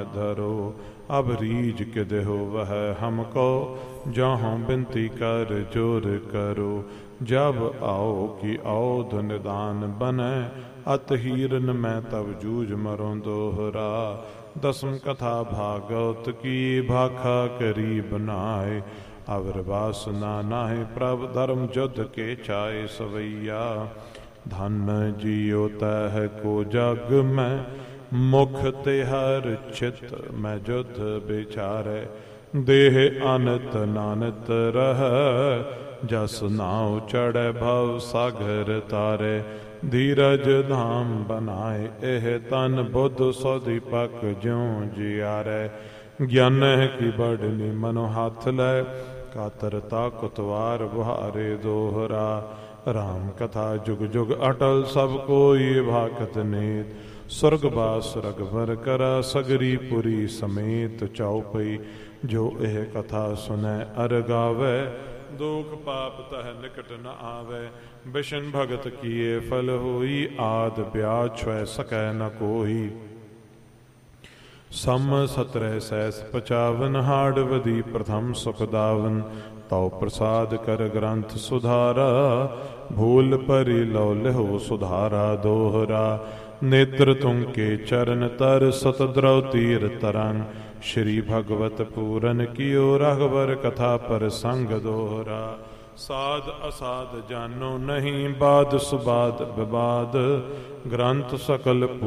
धरो। अब रीझ के देहो वह हमको, जहाँ बिनती कर जोर करो। जब आओ कि औध निदान बने, अत हीरन में तब जूझ मरो दोहरा। दसम कथा भागवत की, भाखा करी बनाए। अवर वासना नाहि प्रभ, धर्म युद्ध के चाय सवैया। धन जियो तह को जग में, मुख ते हर चित में युद्ध विचारे। देह अनत नानत रह, जस नाव चढ़े भव सागर तारे। धीरज धाम बनाए एह तन, बुद्ध सौ दीपक ज्यों जियारे। ज्ञान की बड़नी मनो हाथ ले, कातरता कुतवार बुहारे दोहरा। राम कथा जुग जुग अटल, सब कोई भाकत नेत। स्वर्गवास रघुबर करा, सगरी पुरी समेत। चौपई जो एह कथा सुनै अर गावे, दुख पाप तह निकट न आवे। बिशन भगत किए फल होई, आद ब्याज छुए सकै न कोई। सम 17 सहस 55 हाड़वदी, प्रथम सुखदावन। तौ प्रसाद कर ग्रंथ सुधारा, भूल परि लौ लहो सुधारा दोहरा। नेत्र तुमके चरण तर, सतद्रव तीर तरंग। श्री भगवत पूरन कियो, रघुवर कथा पर संग दोहरा। साध असाध जानो नहीं, बाद सुबाद विवाद। ग्रंथ सकल